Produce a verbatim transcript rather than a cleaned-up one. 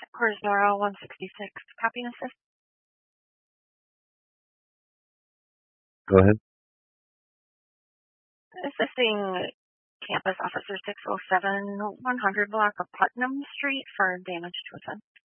Corzaro one sixty-six, copy and assist. Go ahead. Assisting campus officer six oh seven one hundred block of Putnam Street for damage to a fence.